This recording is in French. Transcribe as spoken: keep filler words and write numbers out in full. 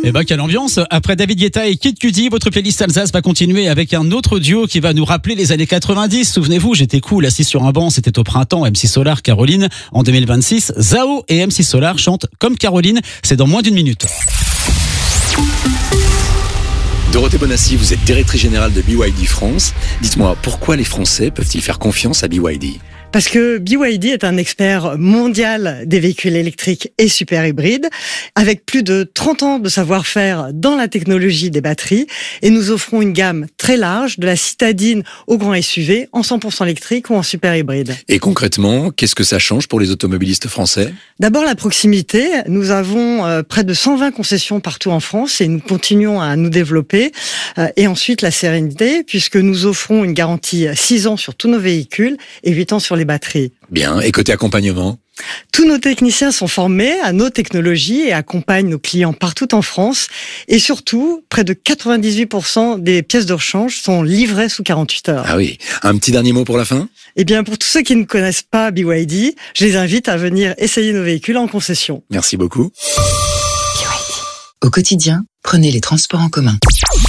Eh ben, quelle ambiance! Après David Guetta et Kid Cudi, votre playlist Alsace va continuer avec un autre duo qui va nous rappeler les années quatre-vingt-dix. Souvenez-vous, j'étais cool, assis sur un banc, c'était au printemps, M C Solar, Caroline. En deux mille vingt-six, Zao et M C Solar chantent comme Caroline. C'est dans moins d'une minute. Dorothée Bonassi, vous êtes directrice générale de B Y D France. Dites-moi, pourquoi les Français peuvent-ils faire confiance à B Y D ? Parce que B Y D est un expert mondial des véhicules électriques et super hybrides, avec plus de trente ans de savoir-faire dans la technologie des batteries, et nous offrons une gamme très large, de la citadine au grand S U V, en cent pour cent électrique ou en super hybride. Et concrètement, qu'est-ce que ça change pour les automobilistes français ? D'abord la proximité. Nous avons euh, près de cent vingt concessions partout en France et nous continuons à nous développer. Euh, et ensuite la sérénité, puisque nous offrons une garantie six ans sur tous nos véhicules et huit ans sur les batteries. Bien, et côté accompagnement ? Tous nos techniciens sont formés à nos technologies et accompagnent nos clients partout en France. Et surtout, près de quatre-vingt-dix-huit pour cent des pièces de rechange sont livrées sous quarante-huit heures. Ah oui, un petit dernier mot pour la fin ? Eh bien, pour tous ceux qui ne connaissent pas B Y D, je les invite à venir essayer nos véhicules en concession. Merci beaucoup. Au quotidien, prenez les transports en commun.